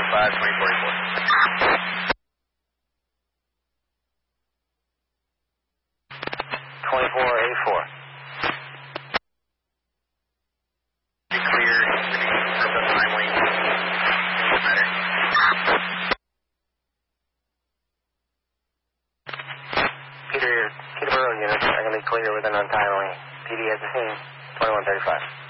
2484. Be clear to be purpose timely. Matter. Peterborough units are going to be clear with an untimely. PD at the scene, 2135.